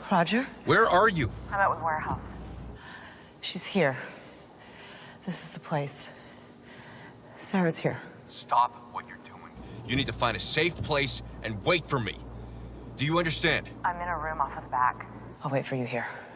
Roger? Where are you? I'm at the warehouse. She's here. This is the place. Sarah's here. Stop what you're doing. You need to find a safe place and wait for me. Do you understand? I'm in a room off of the back. I'll wait for you here.